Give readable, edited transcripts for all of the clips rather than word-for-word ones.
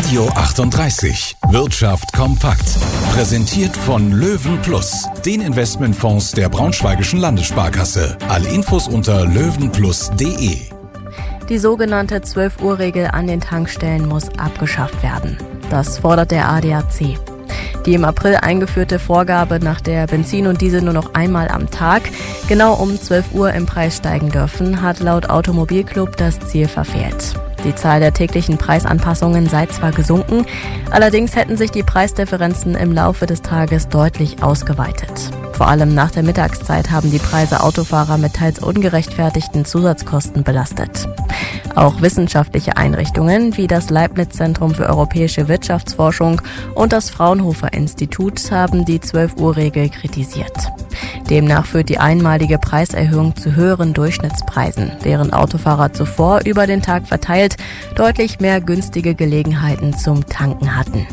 Radio 38. Wirtschaft kompakt. Präsentiert von Löwen Plus, den Investmentfonds der Braunschweigischen Landessparkasse. Alle Infos unter löwenplus.de. Die sogenannte 12-Uhr-Regel an den Tankstellen muss abgeschafft werden. Das fordert der ADAC. Die im April eingeführte Vorgabe, nach der Benzin und Diesel nur noch einmal am Tag genau um 12 Uhr im Preis steigen dürfen, hat laut Automobilclub das Ziel verfehlt. Die Zahl der täglichen Preisanpassungen sei zwar gesunken, allerdings hätten sich die Preisdifferenzen im Laufe des Tages deutlich ausgeweitet. Vor allem nach der Mittagszeit haben die Preise Autofahrer mit teils ungerechtfertigten Zusatzkosten belastet. Auch wissenschaftliche Einrichtungen wie das Leibniz-Zentrum für europäische Wirtschaftsforschung und das Fraunhofer-Institut haben die 12-Uhr-Regel kritisiert. Demnach führt die einmalige Preiserhöhung zu höheren Durchschnittspreisen, während Autofahrer zuvor über den Tag verteilt deutlich mehr günstige Gelegenheiten zum Tanken hatten.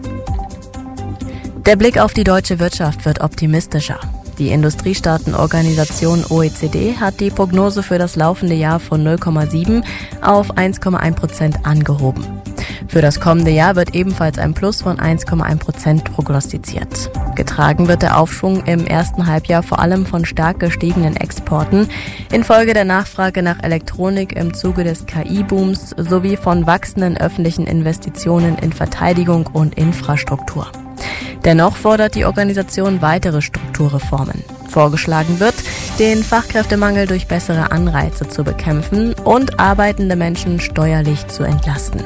Der Blick auf die deutsche Wirtschaft wird optimistischer. Die Industriestaatenorganisation OECD hat die Prognose für das laufende Jahr von 0,7 auf 1,1% angehoben. Für das kommende Jahr wird ebenfalls ein Plus von 1,1% prognostiziert. Getragen wird der Aufschwung im ersten Halbjahr vor allem von stark gestiegenen Exporten infolge der Nachfrage nach Elektronik im Zuge des KI-Booms sowie von wachsenden öffentlichen Investitionen in Verteidigung und Infrastruktur. Dennoch fordert die Organisation weitere Strukturreformen. Vorgeschlagen wird, den Fachkräftemangel durch bessere Anreize zu bekämpfen und arbeitende Menschen steuerlich zu entlasten.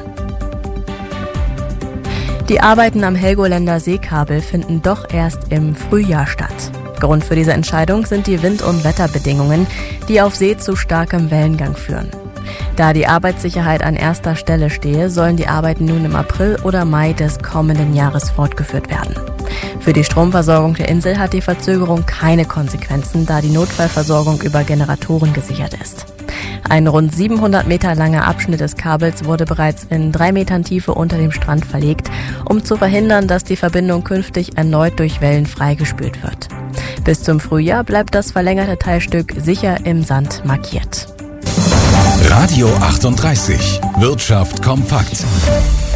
Die Arbeiten am Helgoländer Seekabel finden doch erst im Frühjahr statt. Grund für diese Entscheidung sind die Wind- und Wetterbedingungen, die auf See zu starkem Wellengang führen. Da die Arbeitssicherheit an erster Stelle stehe, sollen die Arbeiten nun im April oder Mai des kommenden Jahres fortgeführt werden. Für die Stromversorgung der Insel hat die Verzögerung keine Konsequenzen, da die Notfallversorgung über Generatoren gesichert ist. Ein rund 700 Meter langer Abschnitt des Kabels wurde bereits in 3 Metern Tiefe unter dem Strand verlegt, um zu verhindern, dass die Verbindung künftig erneut durch Wellen freigespült wird. Bis zum Frühjahr bleibt das verlängerte Teilstück sicher im Sand markiert. Radio 38. Wirtschaft kompakt.